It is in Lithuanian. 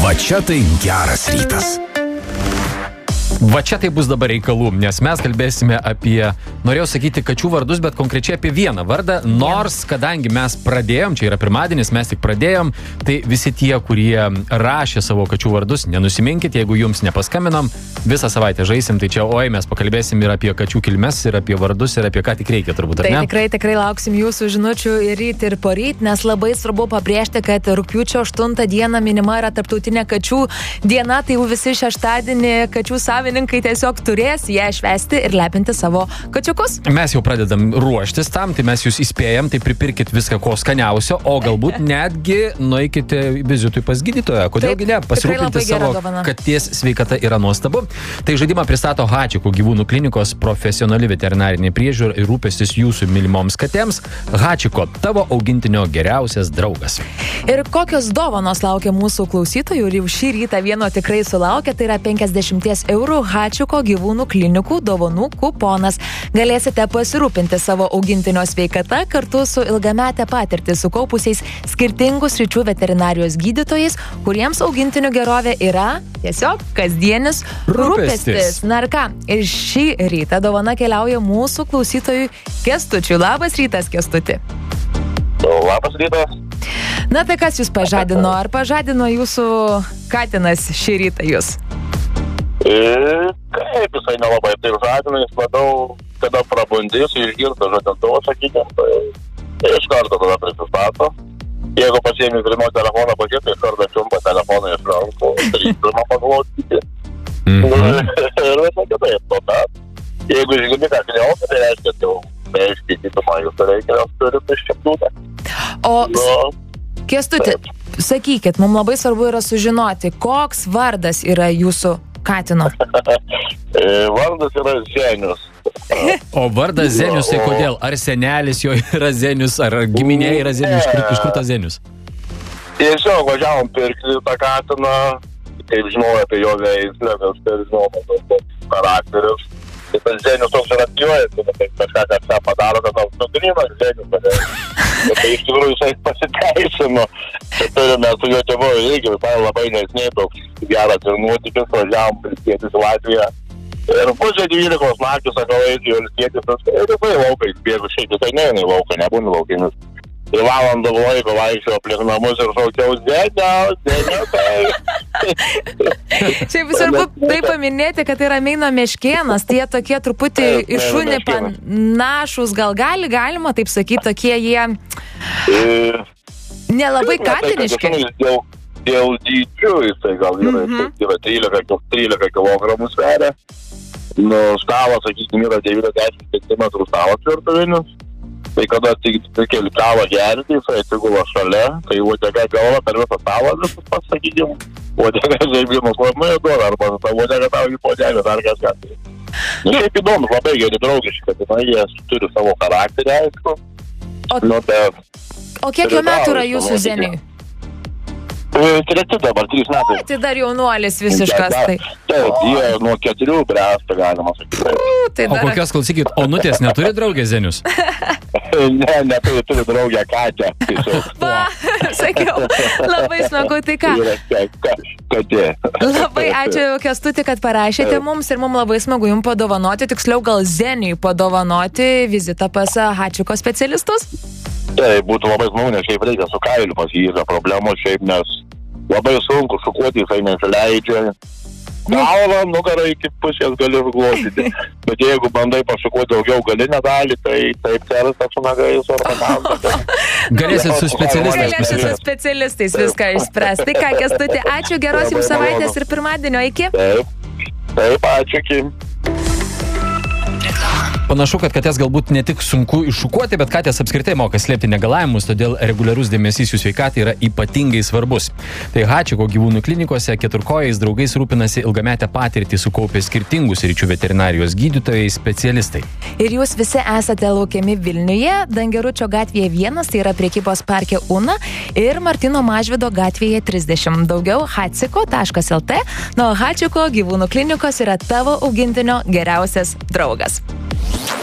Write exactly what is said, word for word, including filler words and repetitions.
Va čia tai geras rytas. Va čia tai bus dabar reikalų, nes mes kalbėsime apie, norėjau sakyti, kačių vardus, bet konkrečiai apie vieną vardą, nors kadangi mes pradėjom, čia yra pirmadienis, mes tik pradėjom, tai visi tie, kurie rašė savo kačių vardus, nenusiminkit, jeigu jums nepaskaminom, visą savaitę žaisim, tai čia oi, mes pakalbėsim ir apie kačių kilmes, ir apie vardus, ir apie ką tik reikia, turbūt, ar ne? Tai tikrai, tikrai lauksim jūsų žinučių ir ryt, ir poryt, nes labai svarbu pabrėžti, kad rugpjūčio aštuntą dieną minima yra tarptautinė kačių diena, tai jau visi šeštadienį kačių savininkai tiesiog turės ją švęsti ir lepinti savo kačiukus. Mes jau pradedam ruoštis tam, tai mes jūs įspėjam, tai pripirkit viską ko skaniausio, o galbūt netgi nueikite vizitui pas gydytoją. Kodėlgi ne? Pasirūpinti savo katės sveikata yra nuostabu. Tai žaidimą pristato Hachiko gyvūnų klinikos profesionali veterinarinė priežiūra ir rūpestis jūsų mylimoms katėms. Hachiko, tavo augintinio geriausias draugas. Ir kokios dovanos laukia mūsų klausytojų, ir jau šį rytą vieno tikrai sulaukia, tai yra penkiasdešimt eurų Hachiko gyvūnų klinikų dovanų kuponas. Galėsite pasirūpinti savo augintinio sveikata kartu su ilgametę patirtį sukaupusiais skirtingų sričių veterinarijos gydytojais, kuriems augintinių gerovė yra tiesiog kasdienis rūpestis. Na ir ką, ir šį rytą dovana keliauja mūsų klausytojui Kęstučiui. Labas rytas, Kęstuti. Labas rytas. Na tai kas jūs pažadino? Ar pažadino jūsų katinas šį rytą jūs? Kaip jisai nelabai tai žadina, jis labiau, kada prabundys, išgirta žadintuvą, sakykime, tai iš karto tada prisistato. Jeigu pasiėmė grino telefoną pažiūrėti, iš karto čiumpa telefoną iš rankų, trykimą paklausyti. Mhm. Ir visą kitaip, tuomet, jeigu išgirdi ką kliausia, tai reiškia, kad jau neišskaitytumą jūs reikia, jos turite iščiapnūtę. O, Kęstuti, sakykit, mums labai svarbu yra sužinoti, koks vardas yra jūsų katino? Vardas yra Zenius. O vardas Zenius, tai kodėl? Ar senelis jo yra Zenius, ar giminė yra Zenius, iš kur, iš kur tas Zenius? Tiesiog važiavom pirkti tą katiną, kaip žinau apie jo veislę, nes tai žinau apie charakterius. Tai tas Zenius toks yra atjuojas, tai kažką kažką padaro, kad toks nutinimas Zenius. Tai iš tikrųjų jisai pasiteisino. Tai turime su jo tėvu irgi visai labai nesnei toks geras ir nuotykis, važiavom ilsėtis į Latviją. Ir pusė dvylikos naktį sakau eiti jo ilsėtis, ir visai laukai bėgu šiaip, jisai neina į lauką, nebūna laukinis. Ir valandą laiko vaikščiau aplink namus ir šaukiau Zenius, Zenius, tai... Šiaip svarbu tai paminėti, kad tai yra Meino meškėnas, tai jie tokie truputį iš šunį panašus, gal gali, galima taip sakyti, tokie jie nelabai katiniški. Dėl, dėl dydžių jisai gal yra, mm-hmm. yra trylika kilogramų sveria. Nu, stavas, sakykime, yra devyniasdešimt centimetrų stavas virtuvinis. Tai kada tik keli kavą gerti, jisai atsigula šalia, tai uodega galva per visą stavą visus pasakykim. Uodega žaibimus labai duoda, arba ta uodega tau į podėlį dar kažką. Nu, šiaip įdomus, labai geri draugiški, kad na, jie turi savo charakterį, aišku. O, nu, bet, o kiek jo metų yra jūsų Zeniui? Treti dabar, trys metai. O, tai dar jaunuolis visiškas. Tai. Taip, jie nuo keturių bręsta, galima sakyti. Tai o dar... kokios, klausykit, Onutės neturi draugė Zenius? Ne, neturi, turi draugę Katę. Va, sakiau, labai smagu, tai ką? Katė. Labai ačiū, Kęstuti, kad parašėte mums ir mums labai smagu jums padovanoti, tiksliau gal Zeniui padovanoti vizitą pas Hachiko specialistus. Tai būtų labai smagu, nes šiaip reikia su kailiu pas jį yra problemų, šiaip nes labai sunku šukuoti, jisai nesileidžia. Galvą, nugarą iki pusės gali užglostyti. Bet jeigu bandai pašukuoti daugiau galinę dalį, tai taip keras su nagais ar panašiai. Galėsit su specialistais. Galėsit su specialistais viską išspręs. Tai ką, Kęstuti, ačiū, geros jums savaitės ir pirmadienio, iki. Taip, taip, ačiū, iki. Panašu, kad katės galbūt ne tik sunku iššukuoti, bet katės apskritai moka slėpti negalavimus, todėl reguliarus dėmesys jų sveikatai yra ypatingai svarbus. Tai Hachiko gyvūnų klinikose keturkojais draugais rūpinasi ilgametę patirtį sukaupę skirtingų sričių veterinarijos gydytojai specialistai. Ir jūs visi esate laukiami Vilniuje, Dangeručio gatvėje vienas, tai yra prekybos parke Una, ir Martyno Mažvydo gatvėje trisdešimt. Daugiau hachiko taškas el tė. Nuo Hachiko gyvūnų klinikos yra tavo augintinio geriausias draugas.